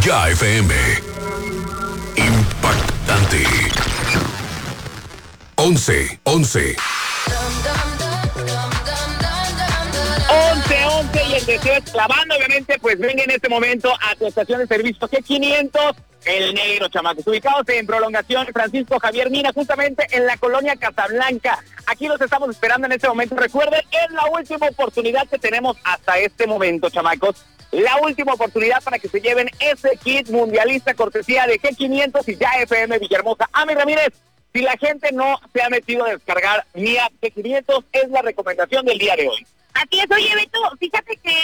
Ya FM. Impactante. 11. 11 y el deseo es clavando, obviamente, pues venga en este momento a tu estación de servicio G500, El Negro, chamacos, ubicados en Prolongación Francisco Javier Mina, justamente en la colonia Casablanca. Aquí los estamos esperando en este momento. Recuerden, es la última oportunidad que tenemos hasta este momento, chamacos. La última oportunidad para que se lleven ese kit mundialista cortesía de G500 y Ya FM Villahermosa. Ami Ramírez, si la gente no se ha metido a descargar mi app G500, es la recomendación del día de hoy. Así es. Oye, Beto, fíjate que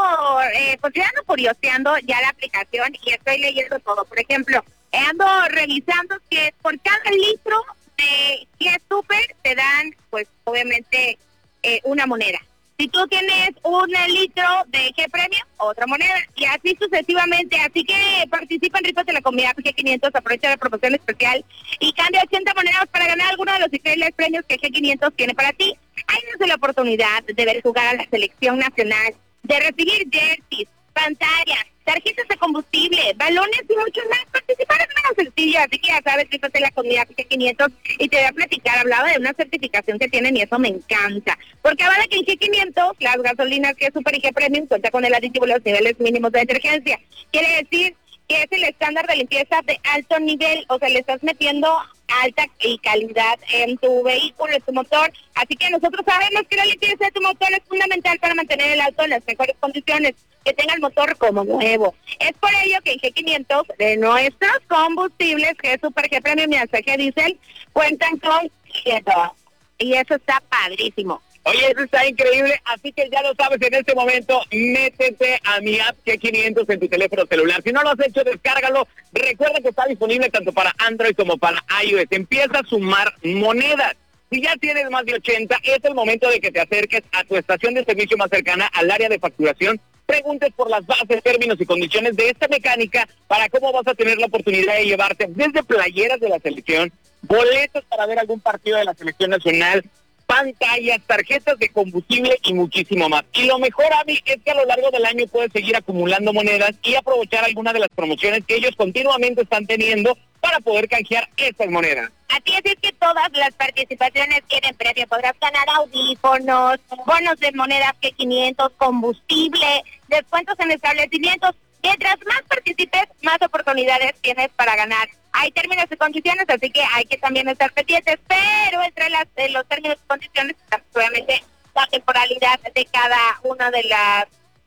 ando curioseando ya la aplicación y estoy leyendo todo. Por ejemplo, ando revisando que por cada litro de G Super te dan, pues, obviamente, una moneda. Si tú tienes un litro de G Premium, otra moneda, y así sucesivamente. Así que participa en rifas de la comunidad G500, aprovecha la promoción especial y cambia 80 monedas para ganar alguno de los increíbles premios que G500 tiene para ti. Hay la oportunidad de ver jugar a la selección nacional, de recibir jerseys, pantallas, tarjetas de combustible, balones y mucho más. Participar es menos sencillo, así que ya sabes que es la comunidad G500 y te voy a platicar. Hablaba de una certificación que tienen y eso me encanta, porque habla que en G500 las gasolinas que es Super y G Premium cuenta con el aditivo de los niveles mínimos de detergencia. Quiere decir que es el estándar de limpieza de alto nivel, o sea, le estás metiendo alta y calidad en tu vehículo, en tu motor. Así que nosotros sabemos que la limpieza de tu motor es fundamental para mantener el auto en las mejores condiciones, que tenga el motor como nuevo. Es por ello que en G500 de nuestros combustibles, que es Super G Premium y G Diesel, cuentan con G2. Y eso está padrísimo. Oye, eso está increíble, así que ya lo sabes en este momento, métete a mi app G500 en tu teléfono celular. Si no lo has hecho, descárgalo. Recuerda que está disponible tanto para Android como para iOS. Empieza a sumar monedas. Si ya tienes más de 80, es el momento de que te acerques a tu estación de servicio más cercana al área de facturación. Preguntes por las bases, términos y condiciones de esta mecánica para cómo vas a tener la oportunidad de llevarte desde playeras de la selección, boletos para ver algún partido de la selección nacional, pantallas, tarjetas de combustible y muchísimo más. Y lo mejor, Ami, es que a lo largo del año puedes seguir acumulando monedas y aprovechar algunas de las promociones que ellos continuamente están teniendo para poder canjear estas monedas. Así es que todas las participaciones tienen premio. Podrás ganar audífonos, bonos de monedas G500, combustible, descuentos en establecimientos. Mientras más participes, más oportunidades tienes para ganar. Hay términos y condiciones, así que hay que también estar pendientes, pero entre los términos y condiciones está obviamente la temporalidad de cada una de las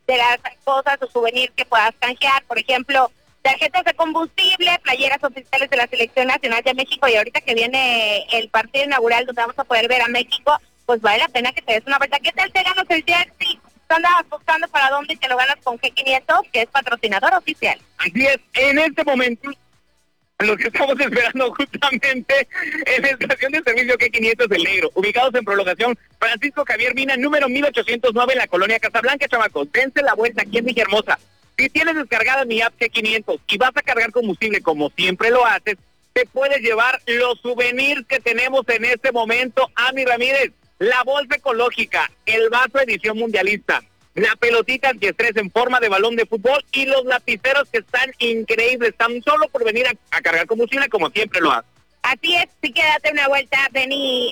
cosas o souvenirs que puedas canjear. Por ejemplo, tarjetas de combustible, playeras oficiales de la Selección Nacional de México, y ahorita que viene el partido inaugural donde vamos a poder ver a México, pues vale la pena que te des una vuelta. ¿Qué tal te ganas el jersey? Tú andabas buscando para dónde y te lo ganas con G500, que es patrocinador oficial. Así es, en este momento, lo que estamos esperando justamente en la estación de servicio G500 El Negro, ubicados en Prolongación Francisco Javier Mina, número 1809 en la colonia Casablanca, chamacos. Dense la vuelta aquí en Villahermosa. Si tienes descargada mi app G500 y vas a cargar combustible como siempre lo haces, te puedes llevar los souvenirs que tenemos en este momento, Ami Ramírez. La bolsa ecológica, el vaso edición mundialista, la pelotita antiestrés en forma de balón de fútbol y los lapiceros que están increíbles, tan solo por venir a cargar combustible como siempre lo haces. Así es, sí que date una vuelta, ven y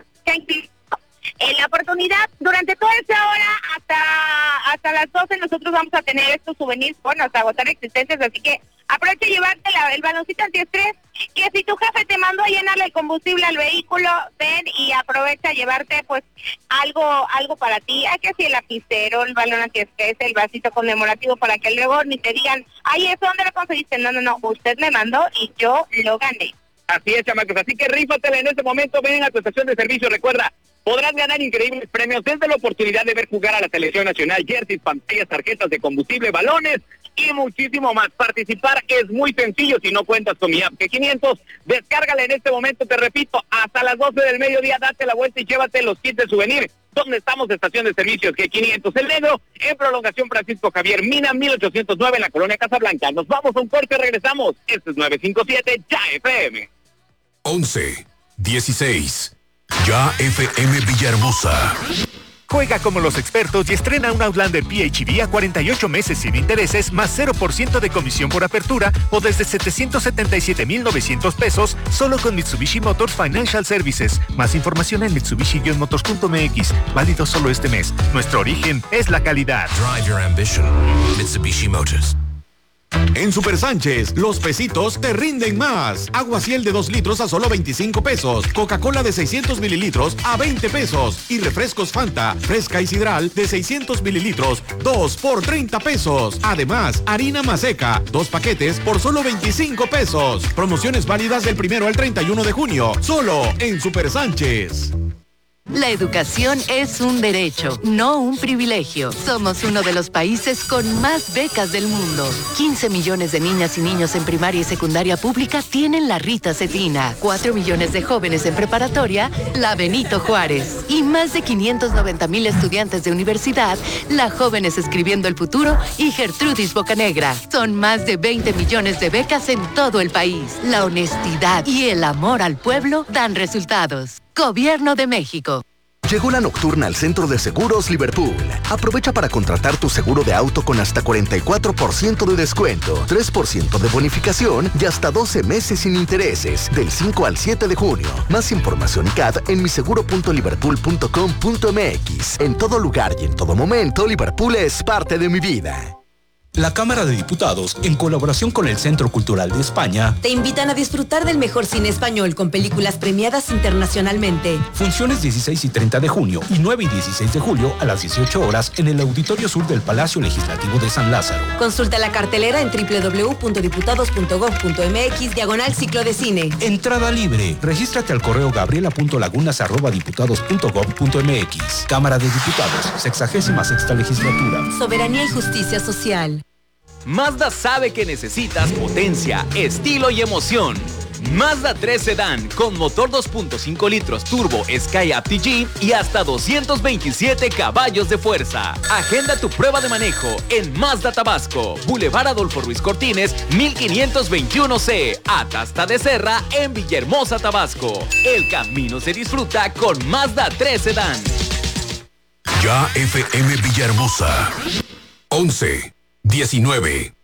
en la oportunidad, durante toda esa hora, hasta las 12, nosotros vamos a tener estos souvenirs, bueno, hasta agotar existencias, así que aprovecha y llevarte el baloncito antiestrés, que si tu jefe te mandó a llenarle el combustible al vehículo, ven y aprovecha a llevarte, pues, algo para ti. Hay que si el lapicero, el balón antiestrés, el vasito conmemorativo, para que luego ni te digan, ay, ¿eso dónde lo conseguiste? No, usted me mandó y yo lo gané. Así es, chamacos, así que rífatela en este momento, ven a tu estación de servicio, recuerda, podrás ganar increíbles premios, desde la oportunidad de ver jugar a la selección nacional, jerseys, pantallas, tarjetas de combustible, balones y muchísimo más. Participar es muy sencillo si no cuentas con mi app G500. Descárgala en este momento, te repito, hasta las 12 del mediodía, date la vuelta y llévate los kits de souvenir. Donde estamos, estación de servicios G500 El Negro, en Prolongación Francisco Javier Mina, 1809 en la colonia Casablanca. Nos vamos a un corte y regresamos. Este es 957 Ya FM. 11, 16. Ya FM Villahermosa. Juega como los expertos y estrena un Outlander PHEV a 48 meses sin intereses más 0% de comisión por apertura o desde 777,900 pesos solo con Mitsubishi Motors Financial Services. Más información en mitsubishi-motors.mx. Válido solo este mes. Nuestro origen es la calidad. Drive your ambition. Mitsubishi Motors. En Super Sánchez, los pesitos te rinden más. Agua Ciel de 2 litros a solo 25 pesos. Coca-Cola de 600 mililitros a 20 pesos. Y refrescos Fanta, fresca y sidral de 600 mililitros, 2 por 30 pesos. Además, harina Maseca, 2 paquetes por solo 25 pesos. Promociones válidas del 1 al 31 de junio. Solo en Super Sánchez. La educación es un derecho, no un privilegio. Somos uno de los países con más becas del mundo. 15 millones de niñas y niños en primaria y secundaria pública tienen la Rita Cetina. 4 millones de jóvenes en preparatoria, la Benito Juárez. Y más de 590,000 estudiantes de universidad, la Jóvenes Escribiendo el Futuro y Gertrudis Bocanegra. Son más de 20 millones de becas en todo el país. La honestidad y el amor al pueblo dan resultados. Gobierno de México. Llegó la nocturna al Centro de Seguros Liverpool. Aprovecha para contratar tu seguro de auto con hasta 44% de descuento, 3% de bonificación y hasta 12 meses sin intereses, del 5 al 7 de junio. Más información y CAD en miseguro.liverpool.com.mx. En todo lugar y en todo momento, Liverpool es parte de mi vida. La Cámara de Diputados, en colaboración con el Centro Cultural de España, te invitan a disfrutar del mejor cine español con películas premiadas internacionalmente. Funciones 16 y 30 de junio y 9 y 16 de julio a las 18 horas en el Auditorio Sur del Palacio Legislativo de San Lázaro. Consulta la cartelera en www.diputados.gov.mx/ciclo de cine. Entrada libre. Regístrate al correo gabriela.lagunas@diputados.gov.mx. Cámara de Diputados, 66ª legislatura. Soberanía y justicia social. Mazda sabe que necesitas potencia, estilo y emoción. Mazda 3 Sedan con motor 2.5 litros turbo Sky APTG y hasta 227 caballos de fuerza. Agenda tu prueba de manejo en Mazda Tabasco, Boulevard Adolfo Ruiz Cortines, 1521C, Atasta de Serra en Villahermosa, Tabasco. El camino se disfruta con Mazda 3 Sedan. Ya FM Villahermosa. 11, 19.